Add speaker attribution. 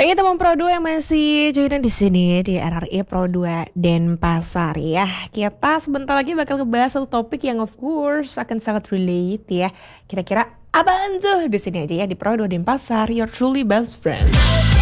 Speaker 1: Ini teman Pro 2 yang masih joinan di sini di RRI Pro 2 Denpasar ya. Kita sebentar lagi bakal ngebahas satu topik yang of course akan sangat relate ya. Kira-kira apaan tuh? Di sini aja ya di Pro 2 Denpasar, your truly best friend.